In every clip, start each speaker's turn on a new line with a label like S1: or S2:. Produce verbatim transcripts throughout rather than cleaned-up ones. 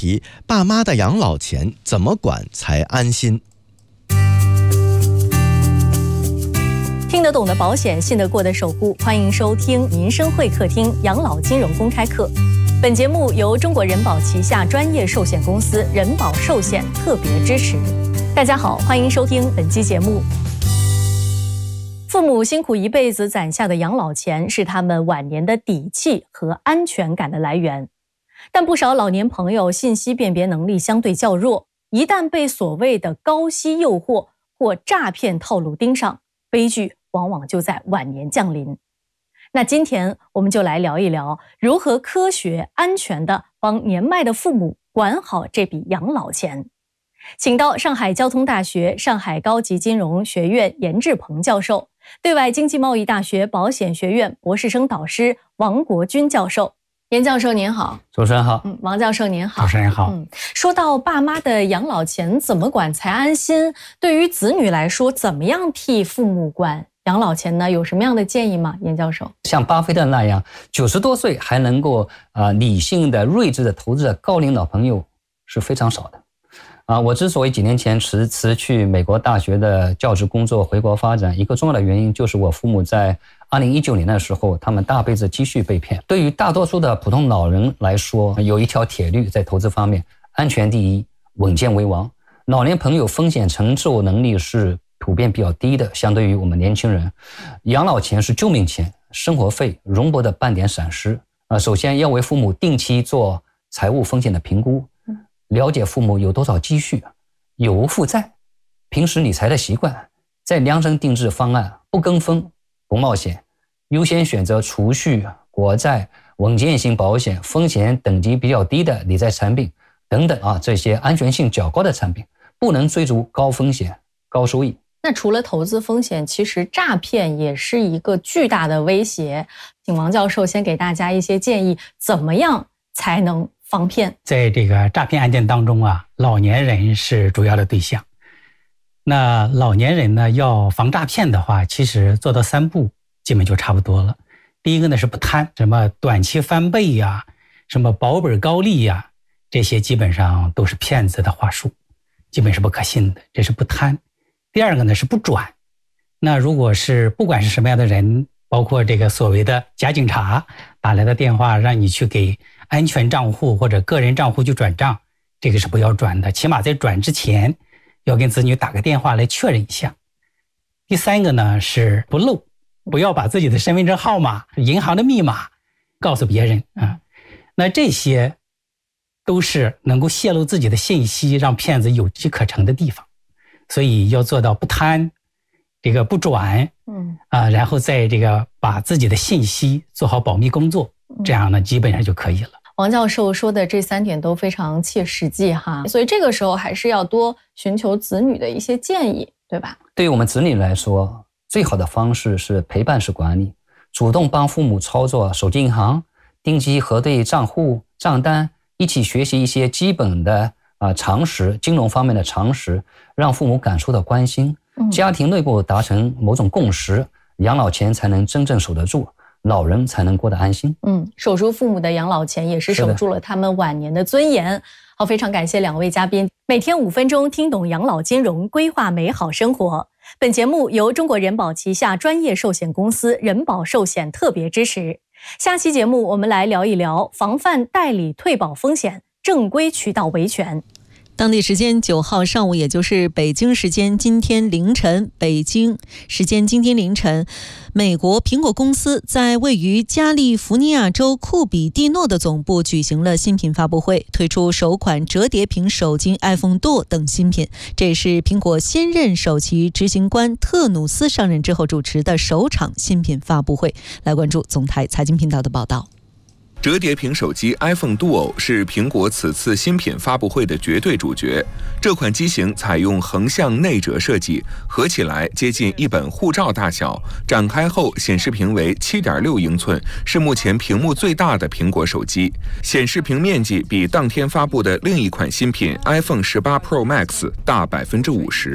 S1: 题：爸妈的养老钱怎么管才安心？
S2: 听得懂的保险，信得过的守护。欢迎收听民生会客厅养老金融公开课。本节目由中国人保旗下专业寿险公司人保寿险特别支持。大家好，欢迎收听本期节目。父母辛苦一辈子攒下的养老钱，是他们晚年的底气和安全感的来源。但不少老年朋友信息辨别能力相对较弱，一旦被所谓的高息诱惑或诈骗套路盯上，悲剧往往就在晚年降临。那今天我们就来聊一聊，如何科学安全地帮年迈的父母管好这笔养老钱。请到上海交通大学上海高级金融学院严志鹏教授，对外经济贸易大学保险学院博士生导师王国军教授。严教授您好。
S3: 主持人好。
S2: 嗯，王教授您好。
S4: 主持人好。
S2: 嗯，说到爸妈的养老钱怎么管才安心，对于子女来说，怎么样替父母管养老钱呢？有什么样的建议吗？严教授。
S3: 像巴菲特那样九十多岁还能够啊、呃、理性的睿智的投资的高龄老朋友是非常少的啊。我之所以几年前辞辞去美国大学的教职工作回国发展，一个重要的原因就是我父母在二零一九年的时候，他们大辈子积蓄被骗。对于大多数的普通老人来说，有一条铁律在投资方面：安全第一，稳健为王。老年朋友风险承受能力是普遍比较低的，相对于我们年轻人，养老钱是救命钱，生活费容不得半点闪失啊。首先要为父母定期做财务风险的评估，了解父母有多少积蓄，有无负债，平时理财的习惯，再量身定制方案，不跟风，不冒险，优先选择储蓄、国债、稳健型保险、风险等级比较低的理财产品等等啊，这些安全性较高的产品，不能追逐高风险、高收益。
S2: 那除了投资风险，其实诈骗也是一个巨大的威胁。请王教授先给大家一些建议，怎么样才能防骗？
S4: 在这个诈骗案件当中啊，老年人是主要的对象。那老年人呢，要防诈骗的话，其实做到三步基本就差不多了。第一个呢是不贪，什么短期翻倍呀、什么保本高利呀，这些基本上都是骗子的话术，基本是不可信的，这是不贪。第二个呢是不转，那如果是不管是什么样的人，包括这个所谓的假警察打来的电话，让你去给安全账户或者个人账户去转账，这个是不要转的，起码在转之前要跟子女打个电话来确认一下。第三个呢是不漏，不要把自己的身份证号码、银行的密码告诉别人啊。那这些都是能够泄露自己的信息，让骗子有机可乘的地方。所以要做到不贪，这个不转，嗯啊，然后再这个把自己的信息做好保密工作，这样呢基本上就可以了。
S2: 王教授说的这三点都非常切实际哈，所以这个时候还是要多寻求子女的一些建议，对吧？
S3: 对于我们子女来说，最好的方式是陪伴式管理，主动帮父母操作手机银行、定期核对账户账单，一起学习一些基本的啊，常识，金融方面的常识，让父母感受到关心，家庭内部达成某种共识，养老钱才能真正守得住，老人才能过得安心。
S2: 嗯，守住父母的养老钱，也是守住了他们晚年的尊严。好，非常感谢两位嘉宾，每天五分钟听懂养老金融，规划美好生活。本节目由中国人保旗下专业寿险公司人保寿险特别支持。下期节目我们来聊一聊防范代理退保风险，正规渠道维权。
S5: 当地时间九号上午，也就是北京时间今天凌晨，北京时间今天凌晨，美国苹果公司在位于加利福尼亚州库比蒂诺的总部举行了新品发布会，推出首款折叠屏手机 iPhone Duo 等新品。这也是苹果新任首席执行官特努斯上任之后主持的首场新品发布会。来关注总台财经频道的报道。
S6: 折叠屏手机 iPhone Duo 是苹果此次新品发布会的绝对主角。这款机型采用横向内折设计，合起来接近一本护照大小，展开后显示屏为 七点六英寸，是目前屏幕最大的苹果手机。显示屏面积比当天发布的另一款新品 iPhone 十八 Pro Max 大百分之五十。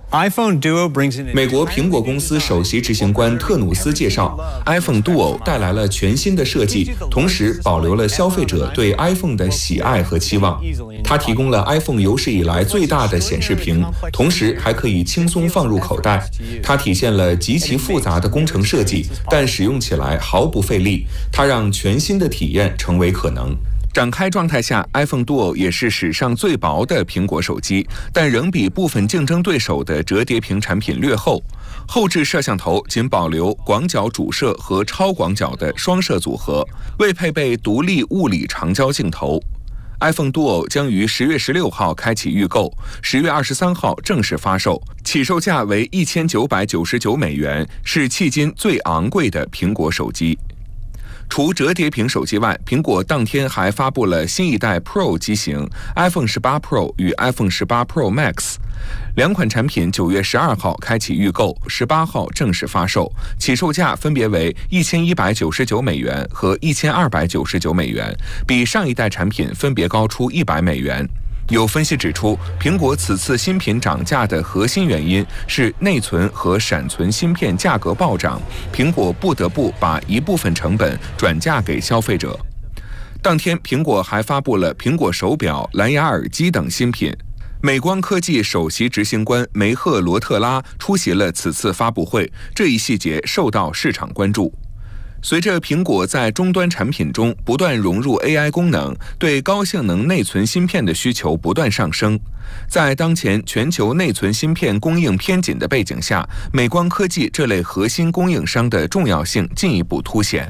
S7: iPhone Duo brings in
S6: 美国苹果公司首席执行官特努斯介绍 ，iPhone Duo 带来了全新的设计，同时保留了消费者对 iPhone 的喜爱和期望。它提供了 iPhone 有史以来最大的显示屏，同时还可以轻松放入口袋。它体现了极其复杂的工程设计，但使用起来毫不费力。它让全新的体验成为可能。展开状态下 ，iPhone Duo 也是史上最薄的苹果手机，但仍比部分竞争对手的折叠屏产品略厚。后置摄像头仅保留广角主摄和超广角的双摄组合，未配备独立物理长焦镜头。iPhone Duo 将于十月十六号开启预购，十月二十三号正式发售，起售价为一千九百九十九美元，是迄今最昂贵的苹果手机。除折叠屏手机外，苹果当天还发布了新一代 Pro 机型 iPhone 十八 Pro 与 iPhone 十八 Pro Max， 两款产品九月十二号开启预购，十八号正式发售，起售价分别为一千一百九十九美元和一千二百九十九美元，比上一代产品分别高出一百美元。有分析指出，苹果此次新品涨价的核心原因是内存和闪存芯片价格暴涨，苹果不得不把一部分成本转嫁给消费者。当天，苹果还发布了苹果手表、蓝牙耳机等新品。美光科技首席执行官梅赫罗特拉出席了此次发布会，这一细节受到市场关注。随着苹果在终端产品中不断融入 A I 功能，对高性能内存芯片的需求不断上升。在当前全球内存芯片供应偏紧的背景下，美光科技这类核心供应商的重要性进一步凸显。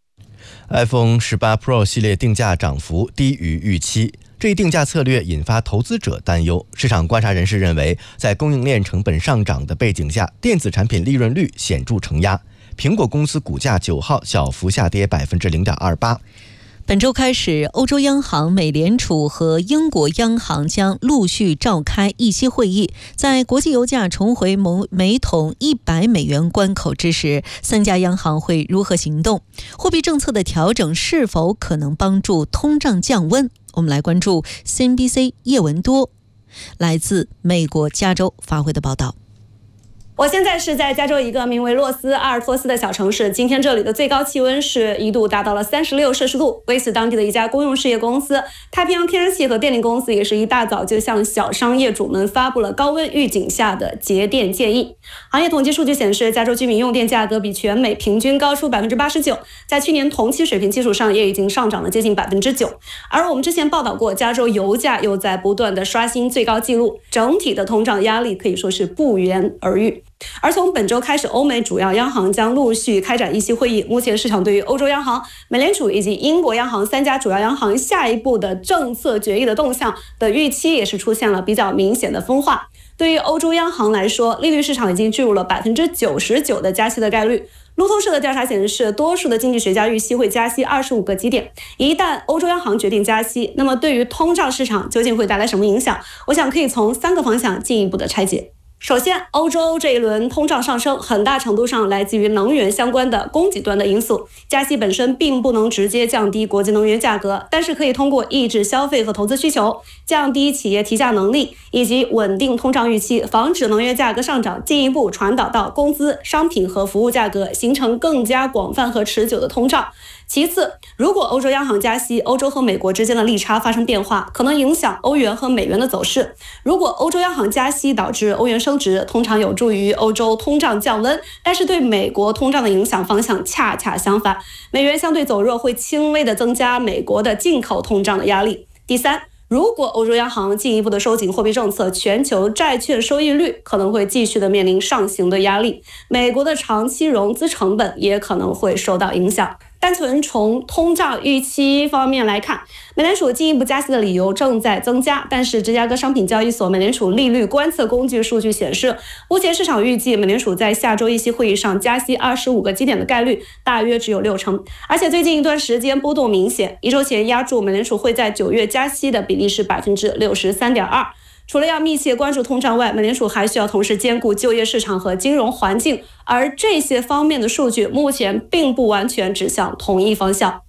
S1: iPhone 十八 Pro 系列定价涨幅低于预期，这一定价策略引发投资者担忧。市场观察人士认为，在供应链成本上涨的背景下，电子产品利润率显著承压。苹果公司股价九号小幅下跌百分之零点二八。
S5: 本周开始，欧洲央行、美联储和英国央行将陆续召开议息会议。在国际油价重回每桶一百美元关口之时，三家央行会如何行动？货币政策的调整是否可能帮助通胀降温？我们来关注 C N B C 叶文多来自美国加州发回的报道。
S8: 我现在是在加州一个名为洛斯阿尔托斯的小城市，今天这里的最高气温是一度达到了三十六摄氏度。为此，当地的一家公用事业公司太平洋天然气和电力公司也是一大早就向小商业主们发布了高温预警下的节电建议。行业统计数据显示，加州居民用电价格比全美平均高出百分之八十九，在去年同期水平基础上也已经上涨了接近百分之九。而我们之前报道过，加州油价又在不断的刷新最高纪录，整体的通胀压力可以说是不言而喻。而从本周开始，欧美主要央行将陆续开展议息会议。目前市场对于欧洲央行、美联储以及英国央行三家主要央行下一步的政策决议的动向的预期也是出现了比较明显的分化。对于欧洲央行来说，利率市场已经进入了百分之九十九的加息的概率。路透社的调查显示，多数的经济学家预期会加息二十五个基点。一旦欧洲央行决定加息，那么对于通胀市场究竟会带来什么影响？我想可以从三个方向进一步的拆解。首先，欧洲这一轮通胀上升很大程度上来自于能源相关的供给端的因素。加息本身并不能直接降低国际能源价格，但是可以通过抑制消费和投资需求，降低企业提价能力，以及稳定通胀预期，防止能源价格上涨进一步传导到工资、商品和服务价格，形成更加广泛和持久的通胀。其次，如果欧洲央行加息，欧洲和美国之间的利差发生变化，可能影响欧元和美元的走势。如果欧洲央行加息导致欧元升值，通常有助于欧洲通胀降温，但是对美国通胀的影响方向恰恰相反，美元相对走弱会轻微的增加美国的进口通胀的压力。第三，如果欧洲央行进一步的收紧货币政策，全球债券收益率可能会继续的面临上行的压力，美国的长期融资成本也可能会受到影响。单纯从通胀预期方面来看，美联储进一步加息的理由正在增加，但是芝加哥商品交易所美联储利率观测工具数据显示，目前市场预计美联储在下周议息会议上加息二十五个基点的概率大约只有六成，而且最近一段时间波动明显，一周前压住美联储会在九月加息的比例是百分之六十三点二。除了要密切关注通胀外，美联储还需要同时兼顾就业市场和金融环境，而这些方面的数据目前并不完全指向同一方向。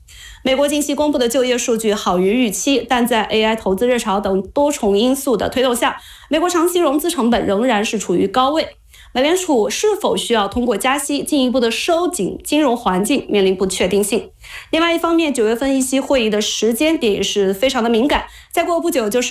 S8: 美国近期公布的就业数据好于预期，但在 A I 投资热潮等多重因素的推动下，美国长期融资成本仍然是处于高位。美联储是否需要通过加息进一步的收紧金融环境，面临不确定性。另外一方面，九月份议息会议的时间点也是非常的敏感，再过不久就是